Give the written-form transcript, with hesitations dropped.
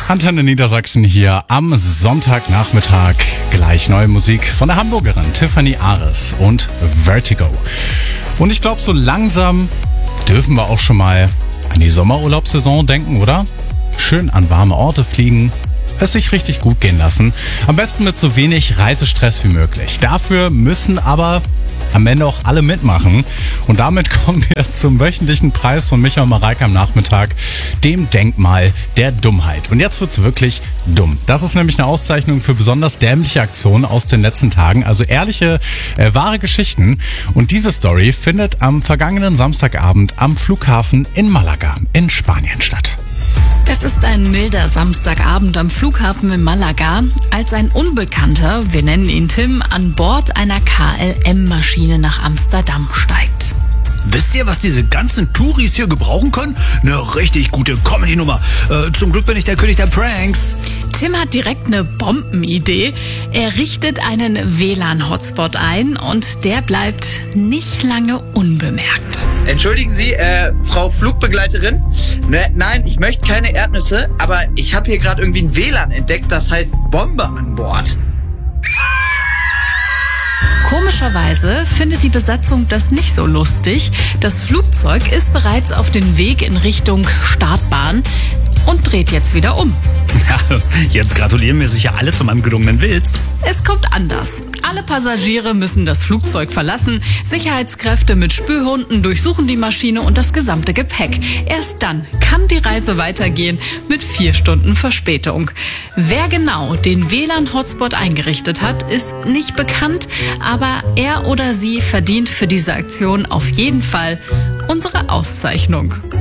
Antenne Niedersachsen hier am Sonntagnachmittag. Gleich neue Musik von der Hamburgerin Tiffany Ares und Vertigo. Und ich glaube, so langsam dürfen wir auch schon mal an die Sommerurlaubssaison denken, oder? Schön an warme Orte fliegen, es sich richtig gut gehen lassen. Am besten mit so wenig Reisestress wie möglich. Dafür müssen aber am Ende auch alle mitmachen. Und damit kommen wir zum wöchentlichen Preis von Micha und Mareike am Nachmittag, dem Denkmal der Dummheit. Und jetzt wird's wirklich dumm. Das ist nämlich eine Auszeichnung für besonders dämliche Aktionen aus den letzten Tagen. Also ehrliche, wahre Geschichten. Und diese Story findet am vergangenen Samstagabend am Flughafen in Malaga in Spanien statt. Es ist ein milder Samstagabend am Flughafen in Malaga, als ein Unbekannter, wir nennen ihn Tim, an Bord einer KLM-Maschine nach Amsterdam steigt. Wisst ihr, was diese ganzen Touris hier gebrauchen können? Eine richtig gute Comedy-Nummer. Zum Glück bin ich der König der Pranks. Tim hat direkt eine Bombenidee. Er richtet einen WLAN-Hotspot ein und der bleibt nicht lange unbemerkt. Entschuldigen Sie, Frau Flugbegleiterin? Nein, ich möchte keine Erdnüsse, aber ich habe hier gerade irgendwie ein WLAN entdeckt, das heißt Bombe an Bord. Komischerweise findet die Besatzung das nicht so lustig. Das Flugzeug ist bereits auf dem Weg in Richtung Startbahn und dreht jetzt wieder um. Ja, jetzt gratulieren mir sicher alle zu meinem gelungenen Witz. Es kommt anders. Alle Passagiere müssen das Flugzeug verlassen. Sicherheitskräfte mit Spürhunden durchsuchen die Maschine und das gesamte Gepäck. Erst dann kann die Reise weitergehen mit 4 Stunden Verspätung. Wer genau den WLAN-Hotspot eingerichtet hat, ist nicht bekannt, aber er oder sie verdient für diese Aktion auf jeden Fall unsere Auszeichnung.